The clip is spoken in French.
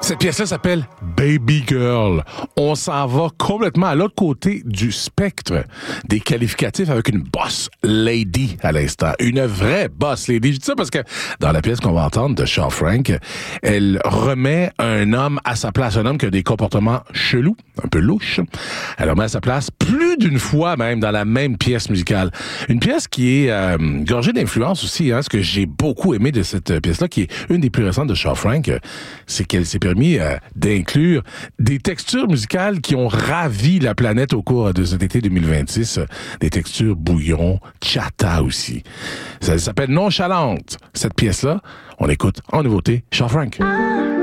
Cette pièce-là s'appelle Baby Girl. On s'en va complètement à l'autre côté du spectre des qualificatifs avec une boss lady à l'instant. Une vraie boss lady. Je dis ça parce que dans la pièce qu'on va entendre de Shaw Frank, elle remet un homme à sa place. Un homme qui a des comportements chelous, un peu louches. Elle remet à sa place plus d'une fois même dans la même pièce musicale. Une pièce qui est gorgée d'influence aussi. Ce que j'ai beaucoup aimé de cette pièce-là, qui est une des plus récentes de Shaw Frank, c'est qu'elle s'est permis d'inclure des textures musicales qui ont ravi la planète au cours de cet été 2026. Des textures bouillon, chata aussi. Ça s'appelle Nonchalante. Cette pièce-là, on l'écoute en nouveauté, Shaw Frank.